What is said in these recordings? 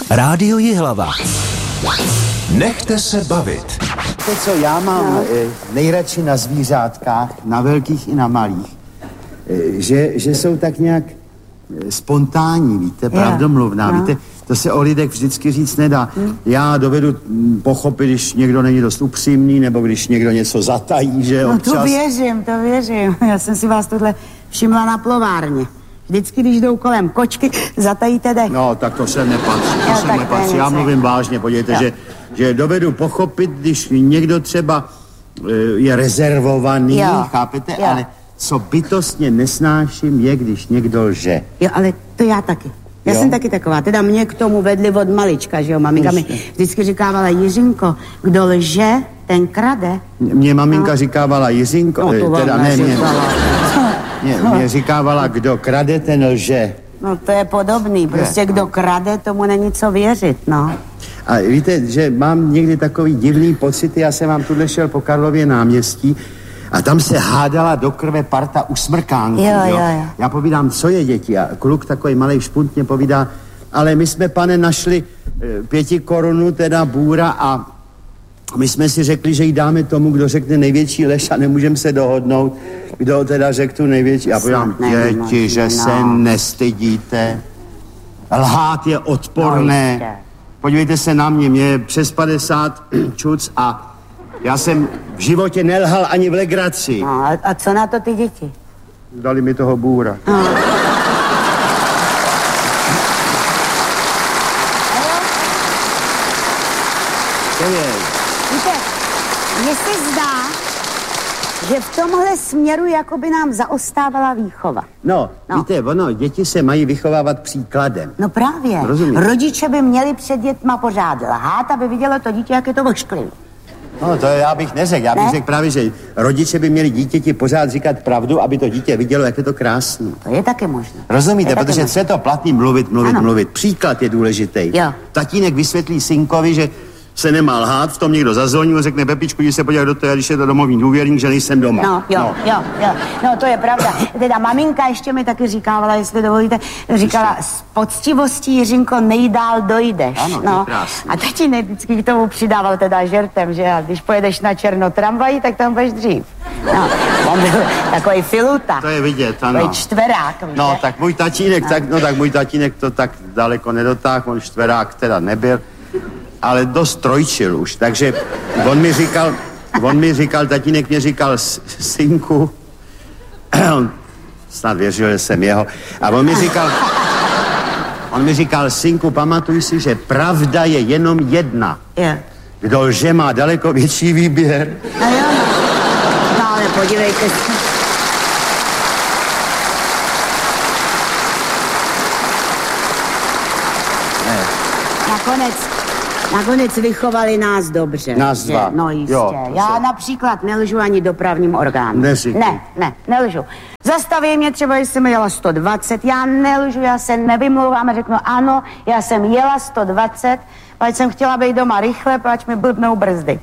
Rádio Jihlava. Nechte se bavit. To, co já mám nejradši na zvířátkách, na velkých i na malých, že jsou tak nějak spontánní, víte, pravdomluvná, víte, to se o lidech vždycky říct nedá. Já dovedu pochopit, když někdo není dost upřímný, nebo když někdo něco zatají, že občas... No to věřím. Já jsem si vás tohle všimla na plovárně. Vždycky, když jdou kolem kočky, zatajíte dech. No, tak to se nepatří, Já mluvím vážně, podívejte, že dovedu pochopit, když někdo třeba je rezervovaný, chápete, ale co bytostně nesnáším je, když někdo lže. Jo, ale to já taky. Já jsem taky taková, teda mě k tomu vedli od malička, že jo, maminka mi vždycky říkávala, Jiřinko, kdo lže, ten krade. Mě maminka říkávala, Jiřinko, mě říkávala, kdo krade, ten lže. No to je podobný, prostě kdo krade, tomu není co věřit, no. A víte, že mám někdy takový divný pocity, já jsem vám tuhle šel po Karlově náměstí a tam se hádala do krve parta usmrkánků, jo. Já povídám, co je děti? A kluk takový malej špunt mě povídá, ale my jsme, pane, našli 5 korun, teda bůra a my jsme si řekli, že jí dáme tomu, kdo řekne největší lež a nemůžeme se dohodnout, kdo teda řekl tu největší. Já povídám, děti, že se nestydíte. Lhát je odporné. Podívejte se na mě je přes 50 čuc a já jsem v životě nelhal ani v legraci. No, a co na to ty děti? Dali mi toho bůra. Víte, mně se zdá, že v tomhle směru jakoby nám zaostávala výchova. No, víte, děti se mají vychovávat příkladem. No právě. Rozumíte? Rodiče by měli před dětma pořád lhát, aby vidělo to dítě, jak je to ošklivý. No, to já bych neřekl. Já bych řekl právě, že rodiče by měli dítěti pořád říkat pravdu, aby to dítě vidělo, jak je to krásné. To je taky možné. Rozumíte, protože co je to platný mluvit. Příklad je důležitý. Jo. Tatínek vysvětlí synkovi, že se nemá lhát, v tom někdo zazvoní, on řekne, Pepičku, jdi se podívat do toho, když je to domovní důvěrník, že nejsem doma. No, to je pravda. Teda maminka ještě mi taky říkávala, jestli dovolíte, říkala, s poctivostí, Jiřinko, nejdál dojdeš. Ano, to je krásný. A tatínek vždycky k tomu přidával teda žertem, že když pojedeš na černo tramvají, tak tam budeš dřív. No, on byl takový filuta. To je vidět, ano. Takový čtverák, víte? No, tak můj tatínek to tak daleko nedotáhl, on čtverák teda nebyl, ale dost trojčil už, takže on mi říkal, tatínek mě říkal, synku, on snad věřil, že jsem jeho, a on mi říkal, synku, pamatuj si, že pravda je jenom jedna. Kdo lže, má daleko větší výběr. No, ale podívejte se. Nakonec vychovali nás dobře. Nás dva. No jistě. Já například nelžu ani dopravním orgánům. Nelžu. Zastaví mě třeba, jestli jsem jela 120, já nelžu, já se nevymlouvám a řeknu ano, já jsem jela 120, pač jsem chtěla být doma rychle, pač mi blbnou brzdy.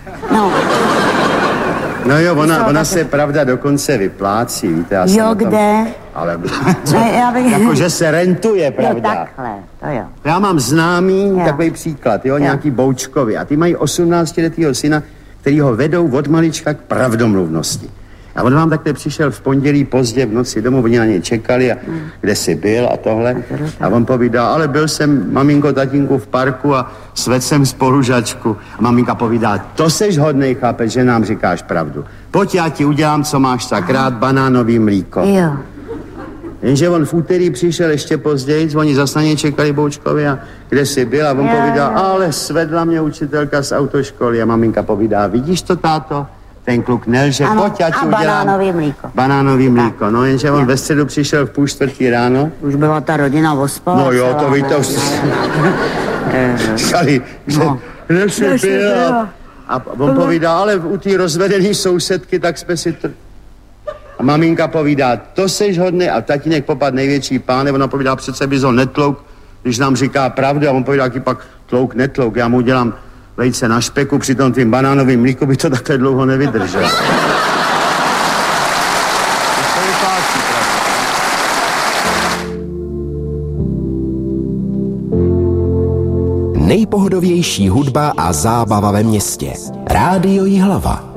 No jo, ona se pravda dokonce vyplácí, víte. Kde? Ale jakože se rentuje, pravda. Jo, takhle, to jo. Já mám známý takový příklad, nějaký Boučkovi. A ty mají 18letýho syna, který ho vedou od malička k pravdomluvnosti. A on vám takhle přišel v pondělí pozdě v noci domů, oni na něj čekali a kde jsi byl a tohle. A on povídá, ale byl jsem, maminko, tatínku, v parku a svedl jsem spolužačku. A maminka povídá, to seš hodnej, chápeš, že nám říkáš pravdu. Pojď, já ti udělám, co máš tak rád, banánový mlíko. Jo. Jenže on v úterý přišel ještě později, oni zase na něj čekali Boučkovi a kde jsi byl a on povídá, ale svedla mě učitelka z autoškoly a maminka povídá, vidíš to, táto? Ten kluk nelže, pojď, já ti udělám. Banánový mlíko. No jenže on ve středu přišel v 3:30 ráno. Už byla ta rodina ospala. No jo, to víte, už říkali, kde jsi byl? A on povídá, ale u té rozvedené sousedky, tak jsme si A maminka povídá, to seš hodný, a tatínek popad největší páne, ona povídá, přece bys ho netlouk, když nám říká pravdu, a on povídá, jaký pak netlouk, já mu udělám vejce na špeku, při tom tvým banánovým mlíku by to takhle dlouho nevydržel. nejpohodovější hudba a zábava ve městě. Rádio Jihlava.